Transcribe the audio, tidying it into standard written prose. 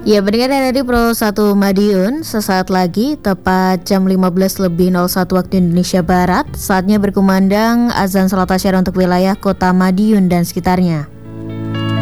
Ya, pendengar dari Pro 1 Madiun, sesaat lagi tepat jam 15.01 waktu Indonesia Barat, saatnya berkumandang azan salat tasyahud untuk wilayah Kota Madiun dan sekitarnya.